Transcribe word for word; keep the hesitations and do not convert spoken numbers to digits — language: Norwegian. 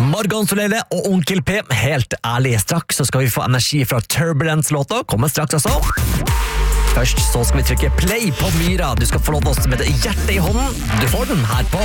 Morgan Solele og Onkel P, helt ærlig. Straks så skal vi få energi fra Turbulence-låta. Kommer straks altså. Først så skal vi trykke play på Myra. Du skal få låt oss med det hjertet i hånden. Du får den her på